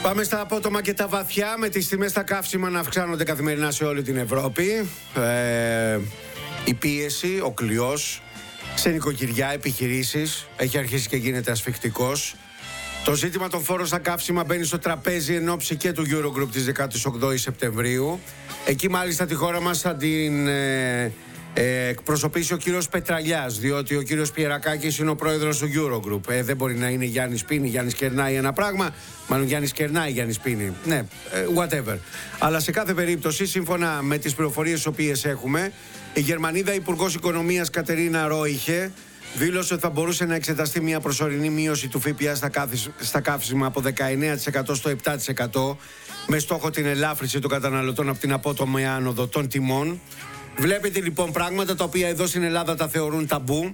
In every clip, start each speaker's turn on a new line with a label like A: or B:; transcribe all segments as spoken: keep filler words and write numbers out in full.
A: Πάμε στα απότομα και τα βαθιά, με τις τιμές στα καύσιμα να αυξάνονται καθημερινά σε όλη την Ευρώπη. Ε, η πίεση, ο κλειός σε νοικοκυριά, επιχειρήσεις έχει αρχίσει και γίνεται ασφικτικός. Το ζήτημα των φόρων στα καύσιμα μπαίνει στο τραπέζι εν ώψη και του Eurogroup της δεκάτη όγδοη Σεπτεμβρίου. Εκεί μάλιστα τη χώρα μας θα την ε, ε, εκπροσωπήσει ο κύριος Πετραλιάς, διότι ο κύριος Πιερακάκης είναι ο πρόεδρος του Eurogroup. Ε, δεν μπορεί να είναι Γιάννης Πίνη, Γιάννης Κερνάει ένα πράγμα, μάλλον Γιάννης Κερνάει, Γιάννης Πίνη. Ναι, ε, whatever. Αλλά σε κάθε περίπτωση, σύμφωνα με τις πληροφορίες τις οποίες έχουμε, η Γερμανίδα Υπουργός Οικονομίας Κατερίνα Ρόιχε δήλωσε ότι θα μπορούσε να εξεταστεί μια προσωρινή μείωση του ΦΠΑ στα, κάθι, στα καύσιμα από δεκαεννέα τοις εκατό στο επτά τοις εκατό, με στόχο την ελάφρυνση των καταναλωτών από την απότομη άνοδο των τιμών. Βλέπετε λοιπόν πράγματα τα οποία εδώ στην Ελλάδα τα θεωρούν ταμπού.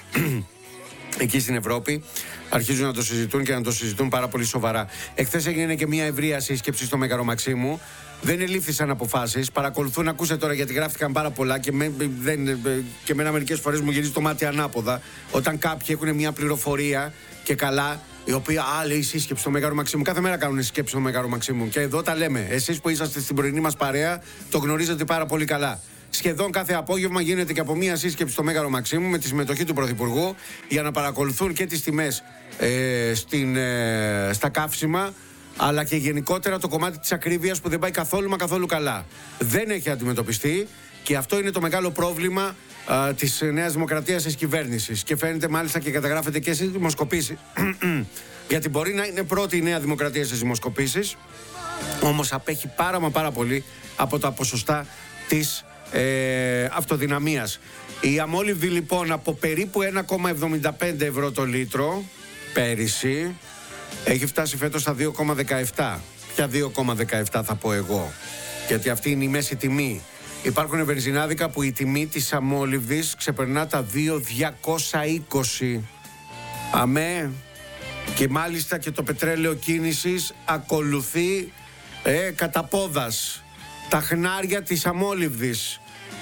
A: Εκεί στην Ευρώπη αρχίζουν να το συζητούν και να το συζητούν πάρα πολύ σοβαρά. Εχθές έγινε και μια ευρεία σύσκεψη στο Μέγαρο Μαξίμου. Δεν ελήφθησαν αποφάσεις. Παρακολουθούν, ακούσε τώρα γιατί γράφτηκαν πάρα πολλά και, με, δεν, και εμένα μερικές φορές μου γυρίζει το μάτι ανάποδα. Όταν κάποιοι έχουν μια πληροφορία και καλά, η οποία α, λέει σύσκεψη στο Μέγαρο Μαξίμου. Κάθε μέρα κάνουν σύσκεψη στο Μέγαρο Μαξίμου. Και εδώ τα λέμε. Εσείς που είσαστε στην πρωινή μας παρέα, το γνωρίζετε πάρα πολύ καλά. Σχεδόν κάθε απόγευμα γίνεται και από μία σύσκεψη στο Μέγαρο Μαξίμου με τη συμμετοχή του Πρωθυπουργού για να παρακολουθούν και τις τιμές ε, στην, ε, στα καύσιμα, αλλά και γενικότερα το κομμάτι της ακρίβειας που δεν πάει καθόλου μα καθόλου καλά. Δεν έχει αντιμετωπιστεί και αυτό είναι το μεγάλο πρόβλημα α, της Νέας Δημοκρατίας της κυβέρνησης. Και φαίνεται μάλιστα και καταγράφεται και στις δημοσκοπήσεις. Γιατί μπορεί να είναι πρώτη η Νέα Δημοκρατία στις δημοσκοπήσεις, όμως απέχει πάρα μα πάρα πολύ από τα ποσοστά της Ε, αυτοδυναμίας. Η αμόλυβδη λοιπόν από περίπου ένα κόμμα εβδομήντα πέντε ευρώ το λίτρο πέρυσι έχει φτάσει φέτος στα δύο κόμμα δεκαεπτά. Ποια δύο κόμμα δεκαεπτά θα πω εγώ, γιατί αυτή είναι η μέση τιμή. Υπάρχουν βενζινάδικα που η τιμή της αμόλυβδης ξεπερνά τα δύο χιλιάδες διακόσια είκοσι. Αμέ. Και μάλιστα και το πετρέλαιο κίνησης ακολουθεί ε, κατά πόδας τα χνάρια της αμόλυβδης.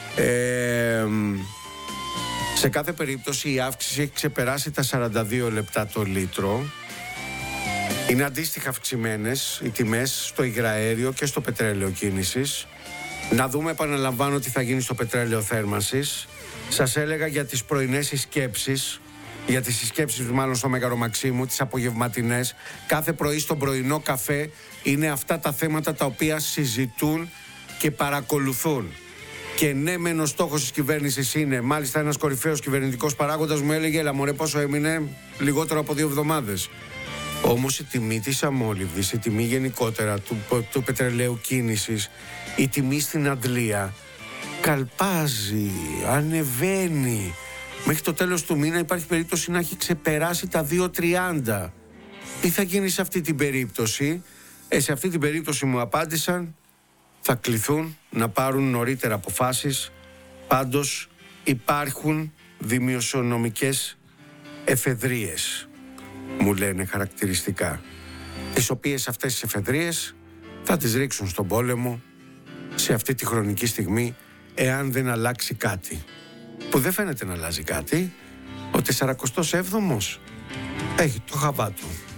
A: Ε, σε κάθε περίπτωση η αύξηση έχει ξεπεράσει τα σαράντα δύο λεπτά το λίτρο. Είναι αντίστοιχα αυξημένες οι τιμές στο υγραέριο και στο πετρέλαιο κίνησης. Να δούμε, επαναλαμβάνω, τι θα γίνει στο πετρέλαιο θέρμανσης. Σας έλεγα για τις πρωινές συσκέψεις, για τις συσκέψεις μάλλον στο Μέγαρο Μαξίμου, τις απογευματινές. Κάθε πρωί στον πρωινό καφέ είναι αυτά τα θέματα τα οποία συζητούν και παρακολουθούν. Και ναι, μεν ο στόχος της κυβέρνησης είναι, μάλιστα ένας κορυφαίος κυβερνητικός παράγοντας μου έλεγε, έλα μωρέ, πόσο έμεινε, λιγότερο από δύο εβδομάδες. Όμως η τιμή της αμόλυβδης, η τιμή γενικότερα του, του πετρελαίου κίνησης, η τιμή στην αντλία καλπάζει, ανεβαίνει. Μέχρι το τέλος του μήνα υπάρχει περίπτωση να έχει ξεπεράσει τα δύο τριάντα. Τι θα γίνει σε αυτή την περίπτωση? Ε, σε αυτή την περίπτωση μου απάντησαν, θα κληθούν να πάρουν νωρίτερα αποφάσεις. Πάντως υπάρχουν δημοσιονομικές εφεδρίες, μου λένε χαρακτηριστικά, τις οποίες αυτές τις εφεδρίες θα τις ρίξουν στον πόλεμο σε αυτή τη χρονική στιγμή, εάν δεν αλλάξει κάτι. Που δεν φαίνεται να αλλάζει κάτι. Ο σαρακοστός έβδομος έχει το χαβά του.